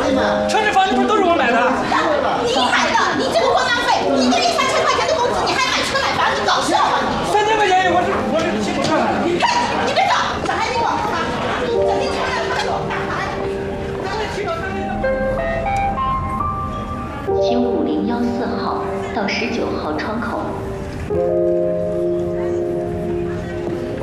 你们？ 城市房子不是都是我买的？ 你买的，你这个窝囊废！你一个月3000块钱的工资，你还买车买房，你搞笑吗你 ？3000块钱，我是骑摩托买的。 你看，你别走，小孩你往后吗？你整天冲着他走，干嘛呀？ 请5014号到19号窗口。